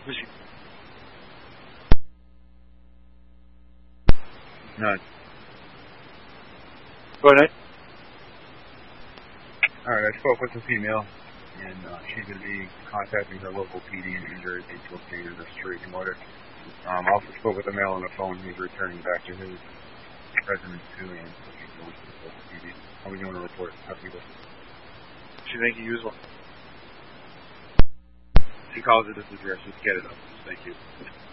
Was she? None. Go ahead. Alright, I spoke with the female, and she's going to be contacting her local PD in New Jersey to obtain a restraining order. I also spoke with the male on the phone. He's returning back to his residence too, and he's going to the local PD. I'll be doing a report after this. She think you use one? She calls it this address. Just get it up. Thank you.